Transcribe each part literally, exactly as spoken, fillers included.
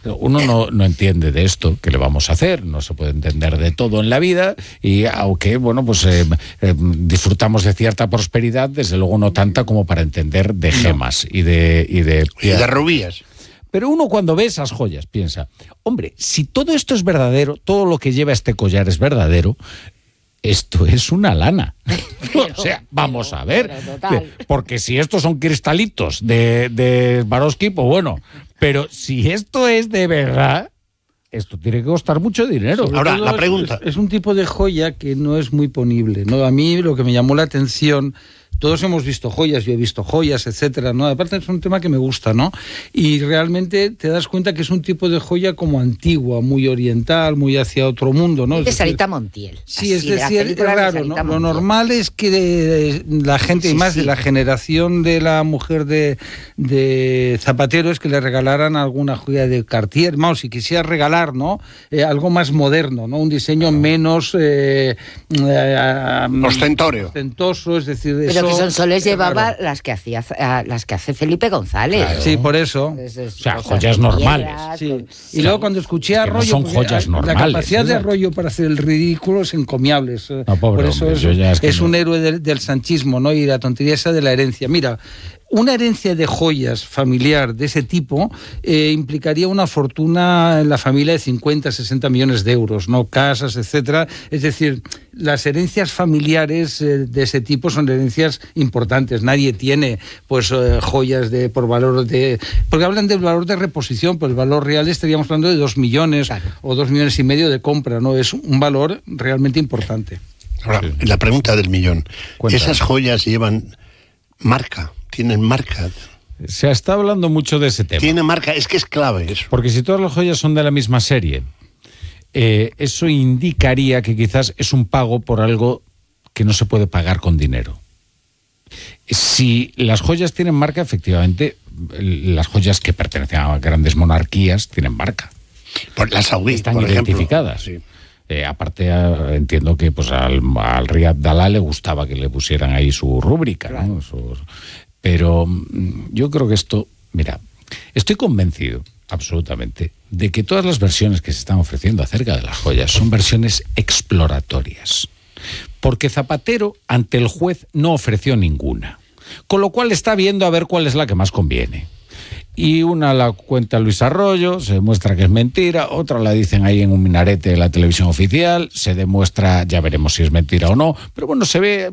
Uno no, no entiende de esto, ¿qué le vamos a hacer? No se puede entender de todo en la vida y aunque, bueno, pues eh, eh, disfrutamos de cierta prosperidad, desde luego no tanta como para entender de gemas no. y de... Y de, y de rubíes. Pero uno cuando ve esas joyas piensa, hombre, si todo esto es verdadero, todo lo que lleva este collar es verdadero, esto es una lana. Pero, o sea, vamos pero, a ver. Porque si estos son cristalitos de, de Swarovski, pues bueno. Pero si esto es de verdad, esto tiene que costar mucho dinero. Sobre Ahora, la pregunta. Es, es un tipo de joya que no es muy ponible, ¿no? A mí lo que me llamó la atención... Todos hemos visto joyas, yo he visto joyas, etcétera, ¿no? Aparte es un tema que me gusta, ¿no? Y realmente te das cuenta que es un tipo de joya como antigua, muy oriental, muy hacia otro mundo, ¿no? Es de Sarita Montiel. Sí, es decir, es raro, ¿no? Lo normal es que de, de, la gente, sí, y más sí. de la generación de la mujer de, de Zapatero, es que le regalaran alguna joya de Cartier, vamos, si quisiera regalar, ¿no? Eh, algo más moderno, ¿no? Un diseño menos... Eh, eh, ostentorio. Ostentoso, es decir... Pero eso, que Sonsoles llevaba las que hacía las que hace Felipe González. Claro. Sí, por eso. Es, es, o sea, joyas normales. Sí. Con, y luego cuando escuché a Arroyo, no son joyas normales, la capacidad de Arroyo para hacer el ridículo es encomiable. No, pobre por eso hombre, es, ya es, es no. un héroe del, del sanchismo, ¿no? Y la tontería esa de la herencia. Mira, una herencia de joyas familiar de ese tipo eh, implicaría una fortuna en la familia de cincuenta, sesenta millones de euros, ¿no? Casas, etcétera. Es decir, las herencias familiares eh, de ese tipo son herencias importantes. Nadie tiene pues eh, joyas de por valor de... Porque hablan del valor de reposición, pues el valor real estaríamos hablando de dos millones claro. o dos millones y medio de compra, ¿no? Es un valor realmente importante. Ahora, la pregunta del millón. Cuéntame. ¿Esas joyas llevan marca? ¿Tienen marca? Se está hablando mucho de ese tema. Tiene marca, es que es clave eso. Porque si todas las joyas son de la misma serie, eh, eso indicaría que quizás es un pago por algo que no se puede pagar con dinero. Si las joyas tienen marca, efectivamente, las joyas que pertenecen a grandes monarquías tienen marca. Por las saudíes, están por identificadas. Ejemplo, sí. Eh, aparte, a, entiendo que pues al, al Riad Dahlá le gustaba que le pusieran ahí su rúbrica, claro. ¿no? Su, pero yo creo que esto, mira, estoy convencido absolutamente de que todas las versiones que se están ofreciendo acerca de las joyas son versiones exploratorias. Porque Zapatero ante el juez no ofreció ninguna. Con lo cual está viendo a ver cuál es la que más conviene. Y una la cuenta Luis Arroyo, se demuestra que es mentira, otra la dicen ahí en un minarete de la televisión oficial, se demuestra, ya veremos si es mentira o no, pero bueno, se ve,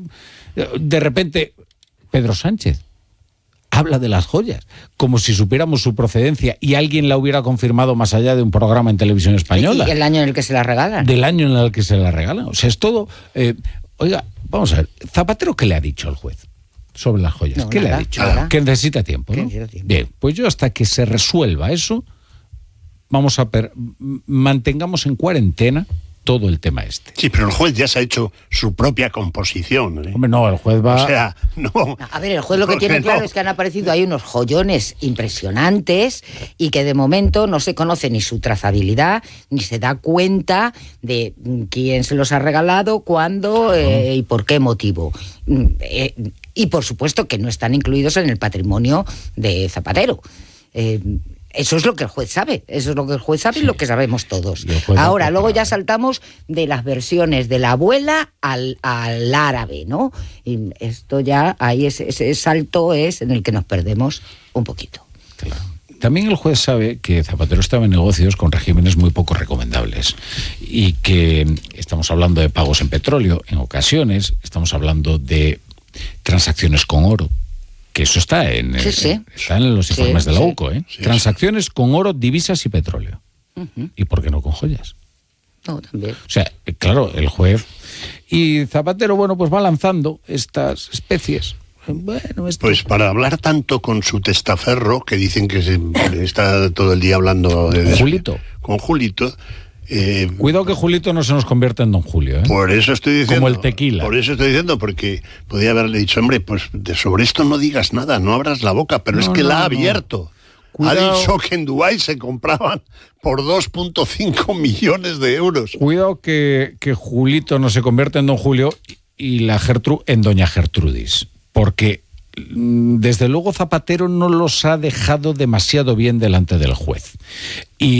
de repente, Pedro Sánchez habla de las joyas, como si supiéramos su procedencia y alguien la hubiera confirmado más allá de un programa en televisión española. Y el año en el que se la regalan. Del año en el que se la regalan. O sea, es todo... Eh, oiga, vamos a ver, Zapatero, ¿qué le ha dicho al juez sobre las joyas? No, ¿Qué nada, le ha dicho? nada. Que necesita tiempo, ¿no? Necesita tiempo. Bien, pues yo hasta que se resuelva eso, vamos a... Per- mantengamos en cuarentena todo el tema este. Sí, pero el juez ya se ha hecho su propia composición, ¿eh? Hombre, no, el juez va... O sea, no... A ver, el juez lo que tiene no. claro es que han aparecido ahí unos joyones impresionantes y que de momento no se conoce ni su trazabilidad, ni se da cuenta de quién se los ha regalado, cuándo eh, y por qué motivo. Eh, y por supuesto que no están incluidos en el patrimonio de Zapatero. Eh, Eso es lo que el juez sabe, eso es lo que el juez sabe sí. y lo que sabemos todos. Ahora, luego ya saltamos de las versiones de la abuela al, al árabe, ¿no? Y esto ya, ahí ese, ese salto es en el que nos perdemos un poquito. Claro. También el juez sabe que Zapatero estaba en negocios con regímenes muy poco recomendables y que estamos hablando de pagos en petróleo, en ocasiones, estamos hablando de transacciones con oro. Que eso está en, sí, sí. en, está en los informes sí, de la U C O, ¿eh? Sí, Transacciones sí. con oro, divisas y petróleo. Uh-huh. ¿Y por qué no con joyas? No, también. O sea, claro, el juez... Y Zapatero, bueno, pues va lanzando estas especies. Bueno, esto... Pues para hablar tanto con su testaferro, que dicen que se está todo el día hablando... De, Julito. Con Julito... Eh, Cuidado que Julito no se nos convierta en Don Julio, ¿eh? Por eso estoy diciendo. Como el tequila. Por eso estoy diciendo, porque podía haberle dicho, hombre, pues de sobre esto no digas nada, no abras la boca, pero no, es que no, la ha abierto. No. Ha dicho que en Dubái se compraban por dos punto cinco millones de euros. Cuidado que, que Julito no se convierta en Don Julio y la Gertrude en Doña Gertrudis, porque desde luego Zapatero no los ha dejado demasiado bien delante del juez. Y